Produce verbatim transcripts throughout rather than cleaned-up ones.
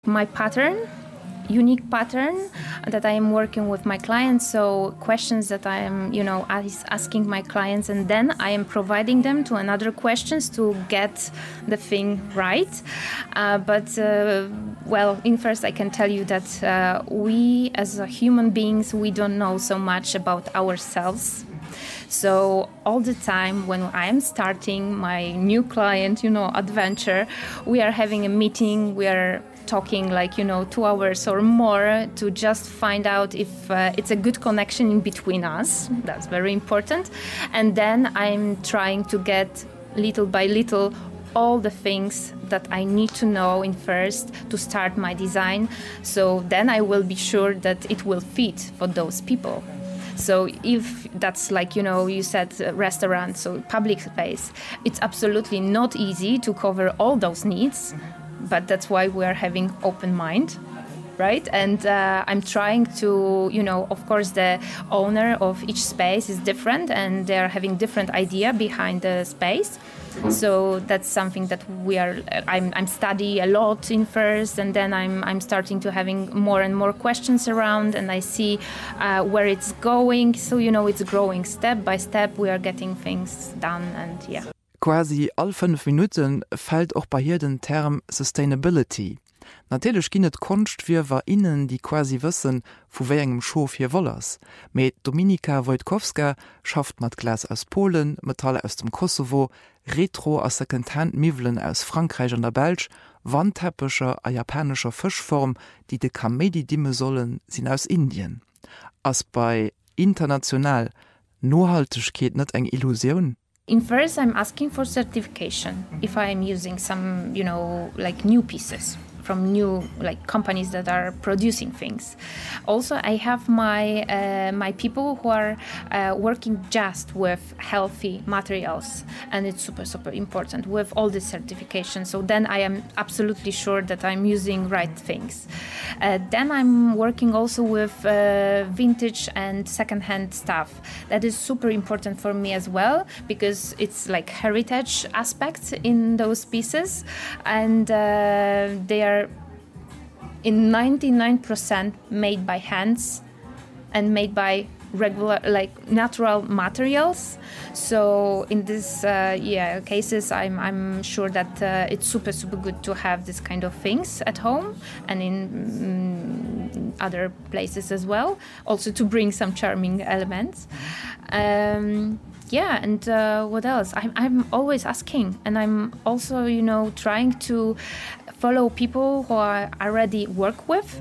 My pattern, unique pattern that I am working with my clients, so questions that I am, you know, asking my clients, and then I am providing them to another questions to get the thing right. Uh, but, uh, well, in first I can tell you that uh, we as a human beings, we don't know so much about ourselves. So all the time when I am starting my new client, you know, adventure, we are having a meeting, we are talking like, you know, two hours or more to just find out if uh, it's a good connection in between us. That's very important. And then I'm trying to get little by little all the things that I need to know in first to start my design. So then I will be sure that it will fit for those people. So if that's like, you know, you said uh, restaurant, so public space, it's absolutely not easy to cover all those needs. But that's why we are having open mind, right? And uh, I'm trying to, you know, of course, the owner of each space is different and they're having different idea behind the space. So that's something that we are, I'm, I'm study a lot in first, and then I'm, I'm starting to having more and more questions around, and I see uh, where it's going. So, you know, it's growing step by step. We are getting things done, and yeah. Quasi all fünf Minuten fällt auch bei hier den Term Sustainability. Natürlich ginnet Kunst wie war innen, die quasi wissen, wo wer engem Schof hier wollers. Mit Dominika Wojtkowska schafft mat Glas aus Polen, Metall aus dem Kosovo, Retro aus Secondhand-Mivelen aus Frankreich und der Belsch, Wandteppicher a japanischer Fischform, die de Kamedi dimme sollen, sind aus Indien. As bei international Nohaltigkeit net eng Illusion. In first, I'm asking for certification if I'm using some, you know, like new pieces from new like companies that are producing things. Also, I have my uh, my people who are uh, working just with healthy materials, and it's super super important with all this certification. So then I am absolutely sure that I'm using right things. Uh, then I'm working also with uh, vintage and secondhand stuff. That is super important for me as well, because it's like heritage aspects in those pieces, and uh, they are in ninety-nine percent made by hands and made by regular, like natural materials. So in these uh, yeah cases, I'm I'm sure that uh, it's super super good to have this kind of things at home and in mm, other places as well. Also to bring some charming elements. Um, yeah, and uh, what else? I'm I'm always asking, and I'm also, you know, trying to follow people who I already work with.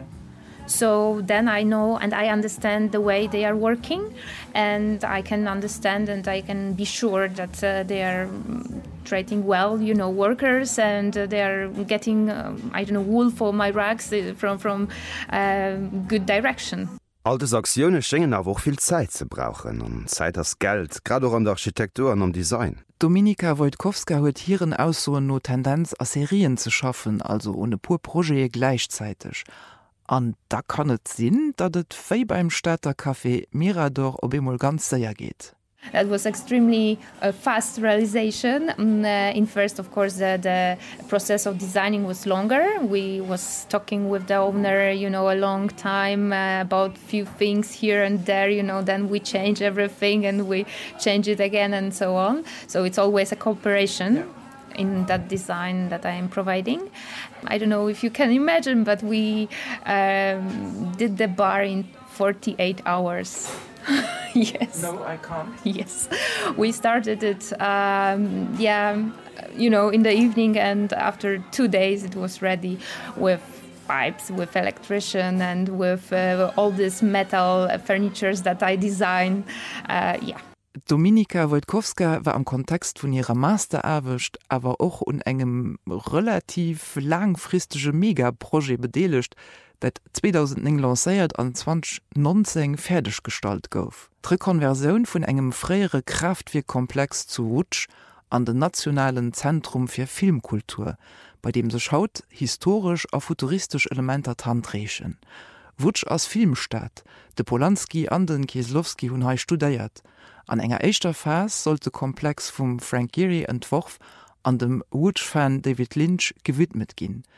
So then I know and I understand the way they are working, and I can understand and I can be sure that uh, they are treating well, you know, workers, and uh, they are getting, um, I don't know, wool for my rugs from, from uh, good direction. All diese Aktionen schenken aber auch viel Zeit zu brauchen, und Zeit als Geld, gerade auch an der Architektur und am Design. Dominika Wojtkowska huet hieren aus so no Tendenz a Serien zu schaffen, also ohne pur Projekte gleichzeitig. An da kann et sinn, dat et fei beim Städter Café Mirador ob emol ganz sehr geht. That was extremely uh, fast realization. Um, uh, in first, of course, uh, the process of designing was longer. We was talking with the owner, you know, a long time uh, about few things here and there, you know, then we change everything and we change it again and so on. So it's always a cooperation in that design that I am providing. I don't know if you can imagine, but we um, did the bar in forty-eight hours. Yes. No, I can't. Yes. We started it, um, yeah, you know, in the evening, and after two days it was ready with pipes, with electrician, and with uh, all these metal furnitures that I design. Uh, yeah. Dominika Wojtkowska war am Kontext von ihrer Master erwischt, aber auch un engem relativ langfristige Megaprojekt bedeligt, dat zweitausendneun lanciert an zwanzig neunzehn fertigstalt gouf. Die Rekonversion von engem freiere Kraftwerkkomplex zu Łódź an den Nationalen Zentrum für Filmkultur, bei dem se schaut historisch a futuristisch Elementer tandrechen. Łódź als Filmstadt, de Polanski an den Kieslowski hun hei studiert. An enger eischter Phase sollte Komplex vum Frank Gehry entworf an dem Łódź-Fan David Lynch gewidmet ginn.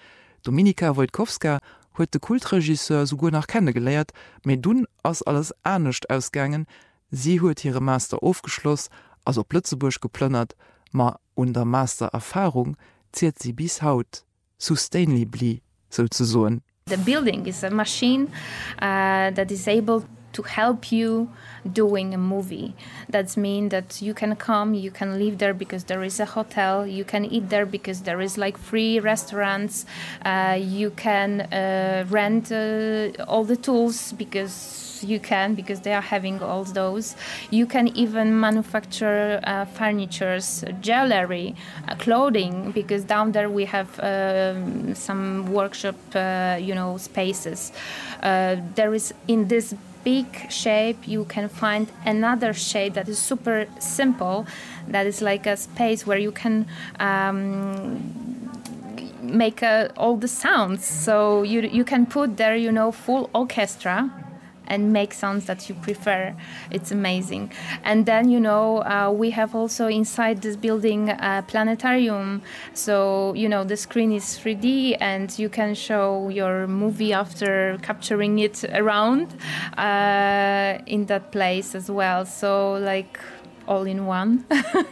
Dominika Wojtkowska huet de Kultregisseur so gut nach kennengeleiert, méi dun ass alles ernstnecht ausgangen, sie huet ihre Master aufgeschloss, as op Lützeburg geplönnert, ma unter Mastererfahrung ziert sie bis haut sustainably so zu soen. The building is a machine uh, that is able to help you doing a movie. That means that you can come, you can live there because there is a hotel, you can eat there because there is like free restaurants, uh, you can uh, rent uh, all the tools because you can, because they are having all those. You can even manufacture uh, furnitures, jewelry, uh, clothing, because down there we have uh, some workshop, uh, you know, spaces. Uh, there is in this big shape you can find another shape that is super simple, that is like a space where you can um, make uh, all the sounds, so you you can put there, you know, full orchestra and make sounds that you prefer. It's amazing. And then, you know, uh, we have also inside this building a planetarium, so, you know, the screen is three D and you can show your movie after capturing it around uh, in that place as well, so like all in one.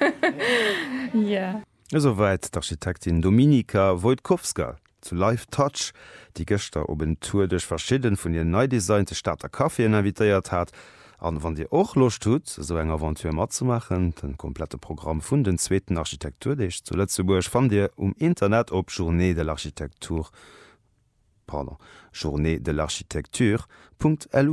Yeah. Soweit d'Architektin Dominika Wojtkowska zu Live Touch, die Gëster op en Tour duch verschieden vun ihr neudesignte Starter Kaffeen invitéiert hat, an wann Dir och locht tut, so eng Aventur mat zu machen, den komplette Programm vun den zweeten Architekturdeich zu Lützeburg fan Dir um Internet op Journée de l'Architektur pardon, Journée de l'Architektur Punkt L U.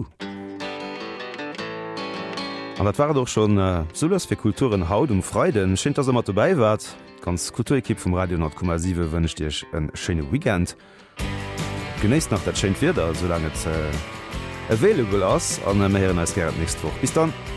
An dat war doch schon äh, solos fir Kulturen haut um Freuden, schenint ass mat dabei wart. Ganz Kulturekipp vom Radio null Komma sieben wünscht Dich ein schönes Weekend. Genießt nach der schönen Wetter, solange es äh, available ist. Und wir hören uns gerne nächste Woche. Bis dann.